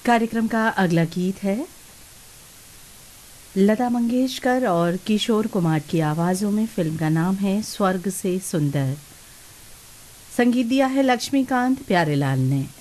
कार्यक्रम का अगला गीत है लता मंगेशकर और किशोर कुमार की आवाज़ों में। फिल्म का नाम है स्वर्ग से सुंदर। संगीत दिया है लक्ष्मीकांत प्यारेलाल ने।